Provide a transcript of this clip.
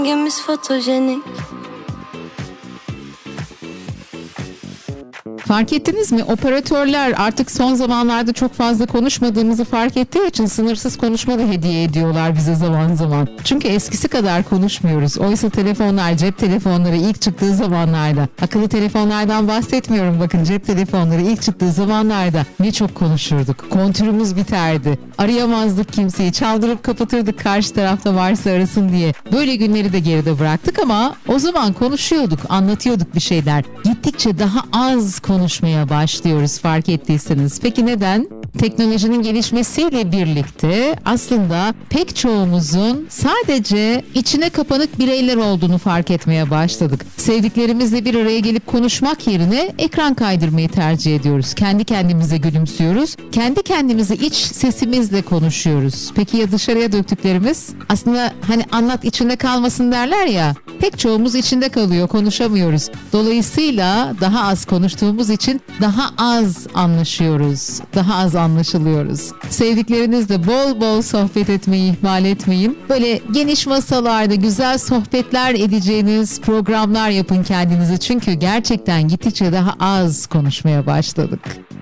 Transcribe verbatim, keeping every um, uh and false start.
Hangimiz fotojenik? Fark ettiniz mi? Operatörler artık son zamanlarda çok fazla konuşmadığımızı fark ettiği için sınırsız konuşma da hediye ediyorlar bize zaman zaman. Çünkü eskisi kadar konuşmuyoruz. Oysa telefonlar, cep telefonları ilk çıktığı zamanlarda, akıllı telefonlardan bahsetmiyorum, bakın cep telefonları ilk çıktığı zamanlarda ne çok konuşurduk. Kontürümüz biterdi. Arayamazdık kimseyi. Çaldırıp kapatırdık karşı tarafta varsa arasın diye. Böyle günleri de geride bıraktık ama o zaman konuşuyorduk, anlatıyorduk bir şeyler. Gittikçe daha az konuşmaya başlıyoruz, fark ettiyseniz. Peki neden? Teknolojinin gelişmesiyle birlikte aslında pek çoğumuzun sadece içine kapanık bireyler olduğunu fark etmeye başladık. Sevdiklerimizle bir araya gelip konuşmak yerine ekran kaydırmayı tercih ediyoruz. Kendi kendimize gülümsüyoruz. Kendi kendimize iç sesimizle konuşuyoruz. Peki ya dışarıya döktüklerimiz? Aslında hani anlat içinde kalmasın derler ya. Pek çoğumuz içinde kalıyor, konuşamıyoruz. Dolayısıyla daha az konuştuğumuz için daha az anlaşıyoruz. Daha az anlaşılıyoruz. Sevdiklerinizle bol bol sohbet etmeyi ihmal etmeyin. Böyle geniş masalarda güzel sohbetler edeceğiniz programlar yapın kendinize. Çünkü gerçekten gittikçe daha az konuşmaya başladık.